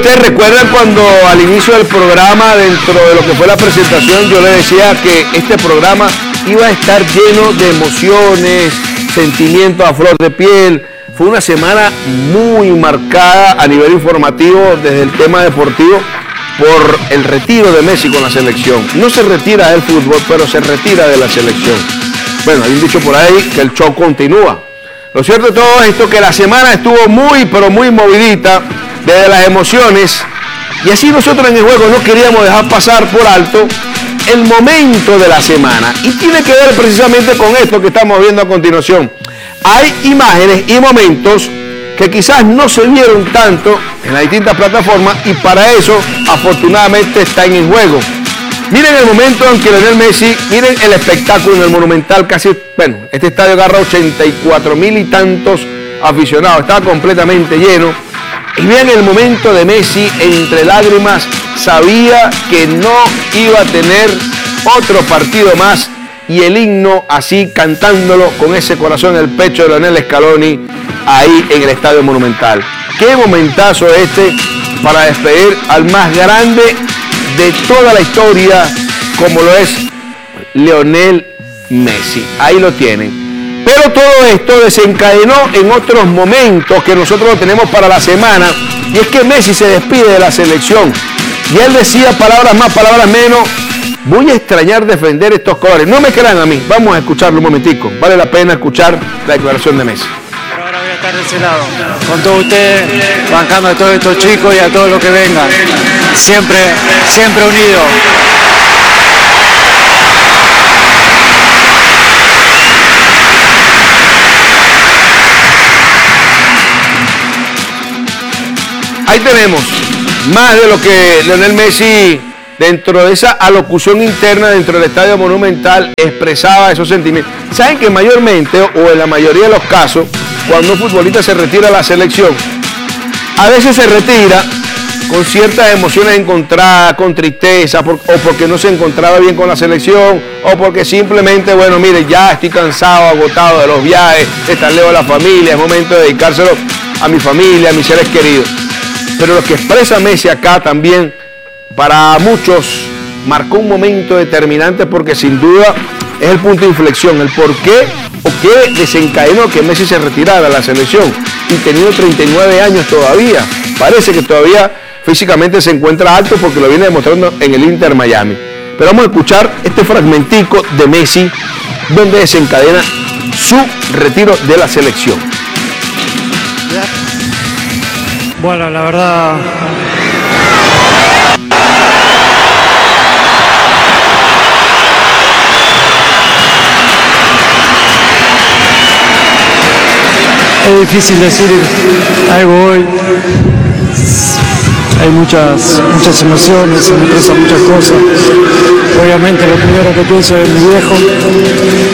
ustedes recuerdan cuando al inicio del programa, dentro de lo que fue la presentación, yo les decía que este programa iba a estar lleno de emociones, sentimientos a flor de piel. Fue una semana muy marcada a nivel informativo desde el tema deportivo por el retiro de Messi con la selección. No se retira del fútbol, pero se retira de la selección. Bueno, hay un dicho por ahí que el show continúa. Lo cierto de todo esto que la semana estuvo muy, pero muy movidita desde las emociones, y así nosotros en el juego no queríamos dejar pasar por alto el momento de la semana, y tiene que ver precisamente con esto que estamos viendo a continuación. Hay imágenes y momentos que quizás no se vieron tanto en las distintas plataformas, y para eso afortunadamente está en el juego. Miren el momento en que Lionel Messi, miren el espectáculo en el Monumental, casi, bueno, este estadio agarra 84.000 y tantos aficionados, estaba completamente lleno. Y vean el momento de Messi, entre lágrimas, sabía que no iba a tener otro partido más, y el himno así cantándolo con ese corazón en el pecho de Lionel Scaloni ahí en el Estadio Monumental. Qué momentazo este para despedir al más grande de toda la historia, como lo es Lionel Messi. Ahí lo tienen. Pero todo esto desencadenó en otros momentos que nosotros lo tenemos para la semana, y es que Messi se despide de la selección, y él decía palabras más, palabras menos: voy a extrañar defender estos colores. No me crean a mí, vamos a escucharlo un momentico, vale la pena escuchar la declaración de Messi. Pero ahora voy a estar de ese lado, con todos ustedes, bancando a todos estos chicos y a todos los que vengan, siempre, siempre unidos. Ahí tenemos más de lo que Lionel Messi, dentro de esa alocución interna dentro del Estadio Monumental, expresaba esos sentimientos. Saben que mayormente, o en la mayoría de los casos, cuando un futbolista se retira a la selección, a veces se retira con ciertas emociones encontradas, con tristeza, o porque no se encontraba bien con la selección, o porque simplemente, bueno, mire, ya estoy cansado, agotado de los viajes, de estar lejos de la familia, es momento de dedicárselo a mi familia, a mis seres queridos. Pero lo que expresa Messi acá también, para muchos, marcó un momento determinante, porque sin duda es el punto de inflexión, el por qué o qué desencadenó que Messi se retirara de la selección, y teniendo 39 años todavía. Parece que todavía físicamente se encuentra alto, porque lo viene demostrando en el Inter Miami. Pero vamos a escuchar este fragmentico de Messi, donde desencadena su retiro de la selección. Bueno, la verdad, es difícil decir algo hoy. Hay muchas emociones, se me expresan muchas cosas. Obviamente lo primero que pienso es mi viejo,